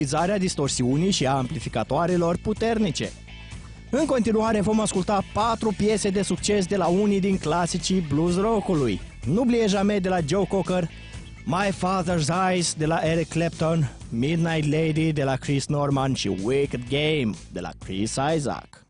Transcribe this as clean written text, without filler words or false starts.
utilizarea distorsiunii și a amplificatoarelor puternice. În continuare vom asculta 4 piese de succes de la unii din clasicii blues rock-ului: N'oubliez jamais de la Joe Cocker, My Father's Eyes de la Eric Clapton, Midnight Lady de la Chris Norman și Wicked Game de la Chris Isaak.